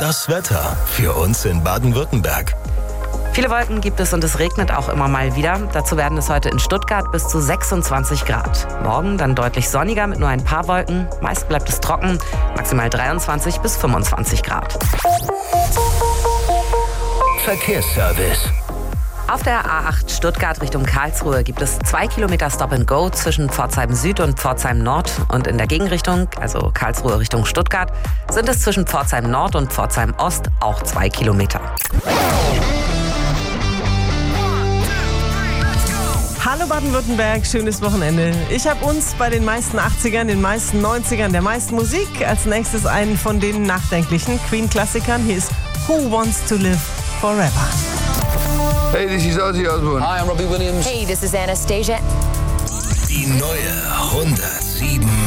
Das Wetter für uns in Baden-Württemberg. Viele Wolken gibt es und es regnet auch immer mal wieder. Dazu werden es heute in Stuttgart bis zu 26 Grad. Morgen dann deutlich sonniger mit nur ein paar Wolken. Meist bleibt es trocken, maximal 23 bis 25 Grad. Verkehrsservice. Auf der A8 Stuttgart Richtung Karlsruhe gibt es 2 Kilometer Stop-and-Go zwischen Pforzheim Süd und Pforzheim Nord. Und in der Gegenrichtung, also Karlsruhe Richtung Stuttgart, sind es zwischen Pforzheim Nord und Pforzheim Ost auch 2 Kilometer. Hallo Baden-Württemberg, schönes Wochenende. Ich habe uns bei den meisten 80ern, den meisten 90ern, der meisten Musik als nächstes einen von den nachdenklichen Queen-Klassikern. Hier ist Who Wants to Live Forever. Hey, this is Ozzy Osbourne. Hi, I'm Robbie Williams. Hey, this is Anastasia. Die neue 107